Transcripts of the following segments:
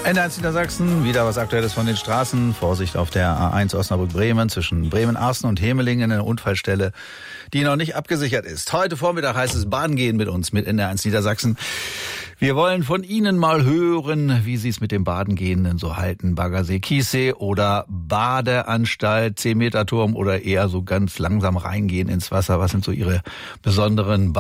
NDR Niedersachsen, wieder was Aktuelles von den Straßen. Vorsicht auf der A1 Osnabrück-Bremen zwischen Bremen-Arsten und Hemelingen, eine Unfallstelle, die noch nicht abgesichert ist. Heute Vormittag heißt es Baden gehen mit uns, mit NDR Niedersachsen. Wir wollen von Ihnen mal hören, wie Sie es mit dem Baden gehen denn so halten. Baggersee, Kiessee oder Badeanstalt, 10-Meter-Turm oder eher so ganz langsam reingehen ins Wasser. Was sind so Ihre besonderen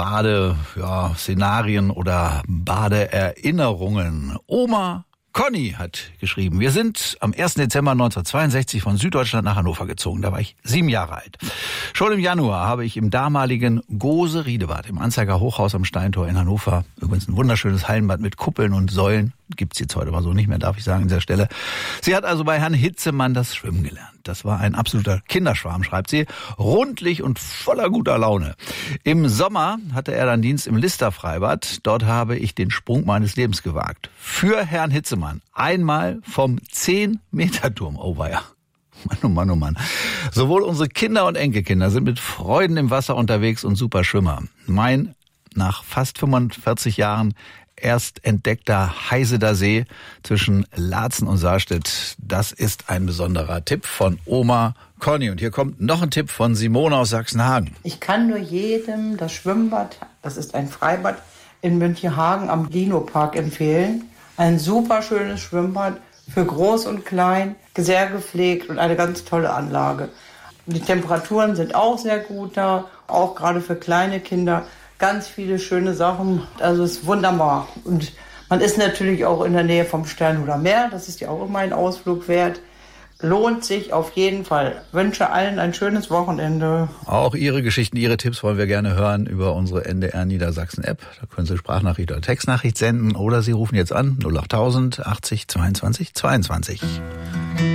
Szenarien oder Badeerinnerungen? Oma Conny hat geschrieben, wir sind am 1. Dezember 1962 von Süddeutschland nach Hannover gezogen. Da war ich 7 Jahre alt. Schon im Januar habe ich im damaligen Gose-Riedebad im Anzeiger Hochhaus am Steintor in Hannover, übrigens ein wunderschönes Hallenbad mit Kuppeln und Säulen, gibt's jetzt heute aber so nicht mehr, darf ich sagen an dieser Stelle. Sie hat also bei Herrn Hitzemann das Schwimmen gelernt. Das war ein absoluter Kinderschwarm, schreibt sie, rundlich und voller guter Laune. Im Sommer hatte er dann Dienst im Lister-Freibad. Dort habe ich den Sprung meines Lebens gewagt. Für Herrn Hitzemann. Einmal vom 10-Meter-Turm. Oh weia. Mann, oh Mann, oh Mann. Sowohl unsere Kinder und Enkelkinder sind mit Freuden im Wasser unterwegs und super Schwimmer. Mein nach fast 45 Jahren erst entdeckter Heiseder See zwischen Laatzen und Sarstedt. Das ist ein besonderer Tipp von Oma Conny. Und hier kommt noch ein Tipp von Simone aus Sachsenhagen. Ich kann nur jedem das Schwimmbad, das ist ein Freibad in Münchehagen am Lino-Park empfehlen. Ein super schönes Schwimmbad für groß und klein, sehr gepflegt und eine ganz tolle Anlage. Die Temperaturen sind auch sehr gut da, auch gerade für kleine Kinder. Ganz viele schöne Sachen, also es ist wunderbar. Und man ist natürlich auch in der Nähe vom Sternhuder Meer, das ist ja auch immer ein Ausflug wert. Lohnt sich auf jeden Fall. Wünsche allen ein schönes Wochenende. Auch Ihre Geschichten, Ihre Tipps wollen wir gerne hören über unsere NDR Niedersachsen App. Da können Sie Sprachnachricht oder Textnachricht senden oder Sie rufen jetzt an 08000 80 22 22.